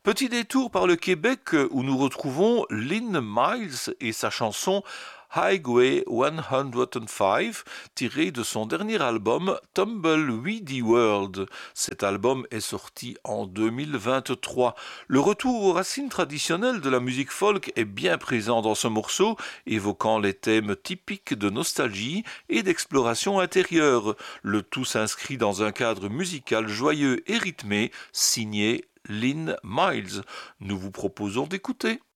Petit détour par le Québec où nous retrouvons Lynn Miles et sa chanson Highway 105 tirée de son dernier album Tumbleweedy World. Cet album est sorti en 2023. Le retour aux racines traditionnelles de la musique folk est bien présent dans ce morceau, évoquant les thèmes typiques de nostalgie et d'exploration intérieure. Le tout s'inscrit dans un cadre musical joyeux et rythmé, signé Lynn Miles. Nous vous proposons d'écouter.